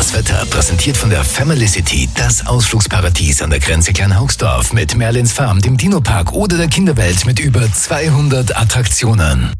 Das Wetter präsentiert von der Family City, das Ausflugsparadies an der Grenze Kleinhaugsdorf mit Merlins Farm, dem Dino-Park oder der Kinderwelt mit über 200 Attraktionen.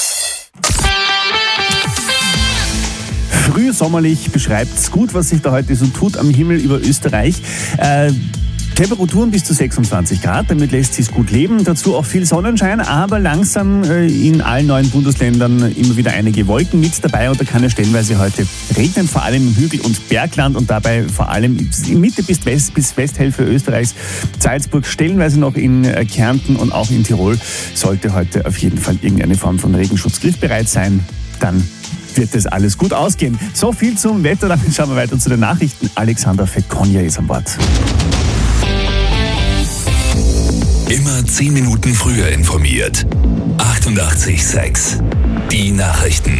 Früh sommerlich beschreibt's gut, was sich da heute so tut am Himmel über Österreich. Temperaturen bis zu 26 Grad, damit lässt sich's gut leben. Dazu auch viel Sonnenschein, aber langsam in allen neuen Bundesländern immer wieder einige Wolken mit dabei und da kann es stellenweise heute regnen, vor allem im Hügel- und Bergland und dabei vor allem in Mitte bis Westhälfte Österreichs, Salzburg, stellenweise noch in Kärnten und auch in Tirol sollte heute auf jeden Fall irgendeine Form von Regenschutz griffbereit sein. Dann wird das alles gut ausgehen. So viel zum Wetter, damit schauen wir weiter zu den Nachrichten. Alexander Fekonja ist an Bord. Immer 10 Minuten früher informiert. 88,6. Die Nachrichten.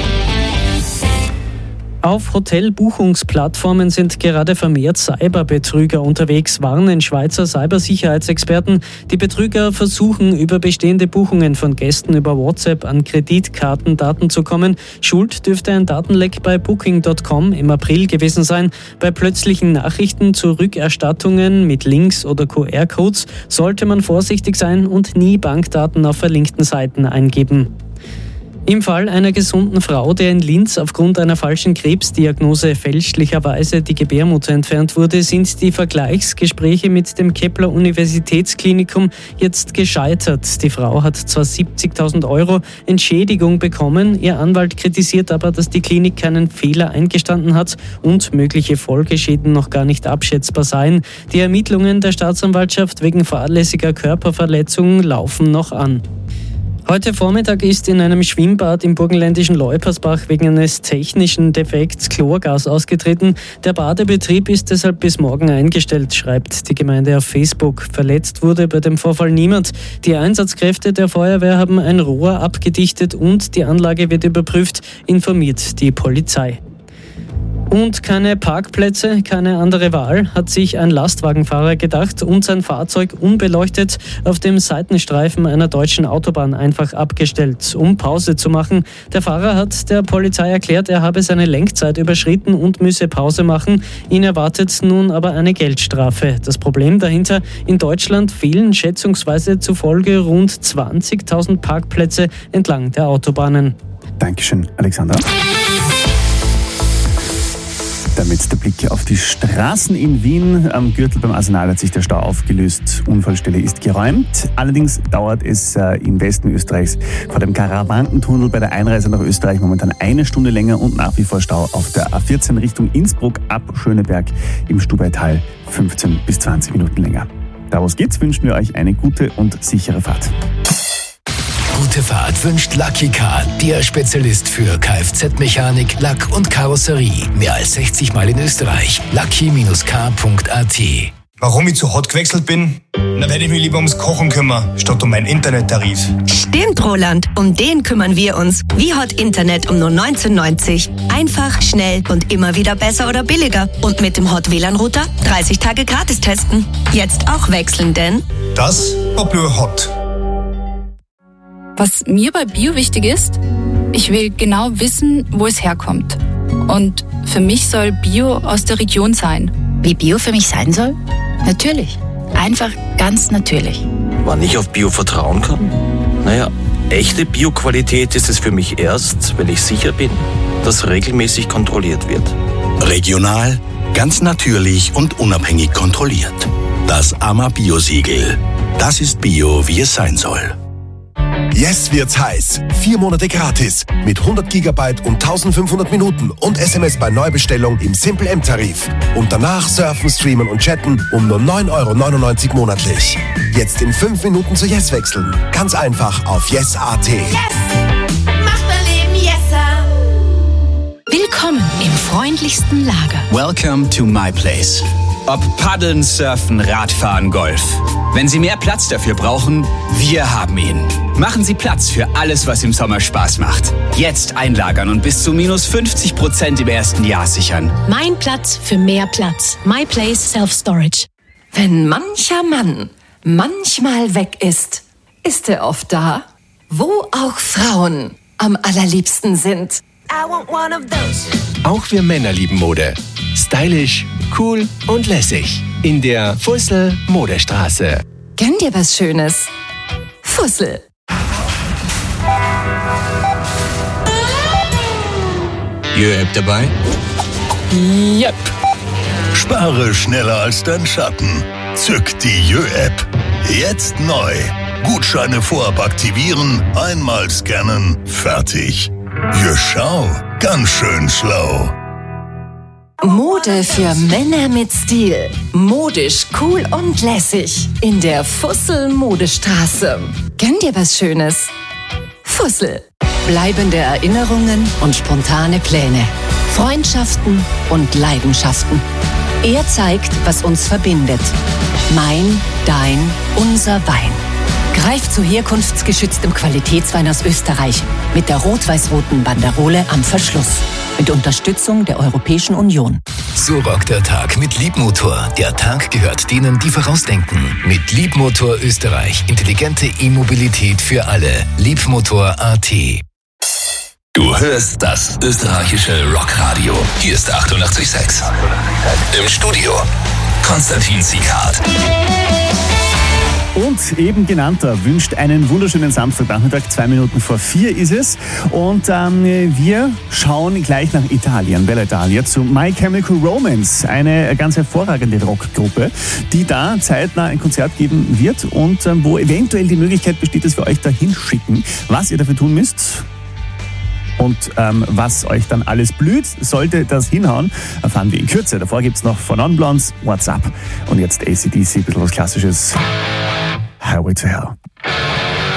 Auf Hotelbuchungsplattformen sind gerade vermehrt Cyberbetrüger unterwegs, warnen Schweizer Cybersicherheitsexperten. Die Betrüger versuchen, über bestehende Buchungen von Gästen über WhatsApp an Kreditkartendaten zu kommen. Schuld dürfte ein Datenleck bei Booking.com im April gewesen sein. Bei plötzlichen Nachrichten zu Rückerstattungen mit Links oder QR-Codes sollte man vorsichtig sein und nie Bankdaten auf verlinkten Seiten eingeben. Im Fall einer gesunden Frau, der in Linz aufgrund einer falschen Krebsdiagnose fälschlicherweise die Gebärmutter entfernt wurde, sind die Vergleichsgespräche mit dem Kepler Universitätsklinikum jetzt gescheitert. Die Frau hat zwar 70.000 Euro Entschädigung bekommen, ihr Anwalt kritisiert aber, dass die Klinik keinen Fehler eingestanden hat und mögliche Folgeschäden noch gar nicht abschätzbar seien. Die Ermittlungen der Staatsanwaltschaft wegen fahrlässiger Körperverletzung laufen noch an. Heute Vormittag ist in einem Schwimmbad im burgenländischen Leupersbach wegen eines technischen Defekts Chlorgas ausgetreten. Der Badebetrieb ist deshalb bis morgen eingestellt, schreibt die Gemeinde auf Facebook. Verletzt wurde bei dem Vorfall niemand. Die Einsatzkräfte der Feuerwehr haben ein Rohr abgedichtet und die Anlage wird überprüft, informiert die Polizei. Und keine Parkplätze, keine andere Wahl, hat sich ein Lastwagenfahrer gedacht und sein Fahrzeug unbeleuchtet auf dem Seitenstreifen einer deutschen Autobahn einfach abgestellt, um Pause zu machen. Der Fahrer hat der Polizei erklärt, er habe seine Lenkzeit überschritten und müsse Pause machen. Ihn erwartet nun aber eine Geldstrafe. Das Problem dahinter, in Deutschland fehlen schätzungsweise zufolge rund 20.000 Parkplätze entlang der Autobahnen. Dankeschön, Alexander. Damit der Blick auf die Straßen in Wien. Am Gürtel beim Arsenal hat sich der Stau aufgelöst. Unfallstelle ist geräumt. Allerdings dauert es im Westen Österreichs vor dem Karawankentunnel bei der Einreise nach Österreich momentan 1 Stunde länger und nach wie vor Stau auf der A14 Richtung Innsbruck ab Schöneberg im Stubaital 15 bis 20 Minuten länger. Daraus geht's, wünschen wir euch eine gute und sichere Fahrt. Gute Fahrt wünscht Lucky Car, der Spezialist für Kfz-Mechanik, Lack und Karosserie. Mehr als 60 Mal in Österreich. lucky-car.at. Warum ich zu Hot gewechselt bin? Na, werde ich mich lieber ums Kochen kümmern, statt um meinen Internettarif. Stimmt, Roland. Um den kümmern wir uns. Wie Hot Internet um nur 19,90. Einfach, schnell und immer wieder besser oder billiger. Und mit dem Hot WLAN-Router 30 Tage gratis testen. Jetzt auch wechseln, denn Das ob nur Hot. Was mir bei Bio wichtig ist, ich will genau wissen, wo es herkommt. Und für mich soll Bio aus der Region sein. Wie Bio für mich sein soll? Natürlich. Einfach ganz natürlich. Wann ich auf Bio vertrauen kann? Naja, echte Bio-Qualität ist es für mich erst, wenn ich sicher bin, dass regelmäßig kontrolliert wird. Regional, ganz natürlich und unabhängig kontrolliert. Das AMA-Bio-Siegel. Das ist Bio, wie es sein soll. Jetzt wird's heiß. 4 Monate gratis mit 100 GB und 1500 Minuten und SMS bei Neubestellung im Simple M-Tarif. Und danach surfen, streamen und chatten um nur 9,99 € monatlich. Jetzt in 5 Minuten zu Yes wechseln. Ganz einfach auf yes.at. Yes! Macht mein Leben yesser! Willkommen im freundlichsten Lager. Welcome to my place. Ob Paddeln, Surfen, Radfahren, Golf. Wenn Sie mehr Platz dafür brauchen, wir haben ihn. Machen Sie Platz für alles, was im Sommer Spaß macht. Jetzt einlagern und bis zu minus 50% im ersten Jahr sichern. Mein Platz für mehr Platz. My Place Self-Storage. Wenn mancher Mann manchmal weg ist er oft da, wo auch Frauen am allerliebsten sind. I want one of those. Auch wir Männer lieben Mode. Stylisch, cool und lässig. In der Fussel Modestraße. Gönn dir was Schönes. Fussel. Jö-App dabei? Yep. Spare schneller als dein Schatten. Zück die Jö-App. Jetzt neu. Gutscheine vorab aktivieren, einmal scannen, fertig. Jö, schau, ganz schön schlau. Mode für Männer mit Stil. Modisch, cool und lässig. In der Fussel Modestraße. Gönn dir was Schönes. Fussel. Bleibende Erinnerungen und spontane Pläne. Freundschaften und Leidenschaften. Er zeigt, was uns verbindet. Mein, dein, unser Wein. Greift zu herkunftsgeschütztem Qualitätswein aus Österreich mit der rot-weiß-roten Banderole am Verschluss. Mit Unterstützung der Europäischen Union. So rockt der Tag mit Liebmotor. Der Tag gehört denen, die vorausdenken. Mit Liebmotor Österreich. Intelligente E-Mobilität für alle. Liebmotor.at. Du hörst das österreichische Rockradio. Hier ist 88,6. Im Studio Konstantin Sieghardt. Und eben genannter wünscht einen wunderschönen Samstagnachmittag, 2 Minuten vor 4 ist es. Und wir schauen gleich nach Italien, Bella Italia, zu My Chemical Romance, eine ganz hervorragende Rockgruppe, die da zeitnah ein Konzert geben wird und wo eventuell die Möglichkeit besteht, dass wir euch da hinschicken. Was ihr dafür tun müsst und was euch dann alles blüht, sollte das hinhauen, erfahren wir in Kürze. Davor gibt es noch von Non Blondes, What's Up? Und jetzt AC/DC, ein bisschen was Klassisches. Highway to Hell.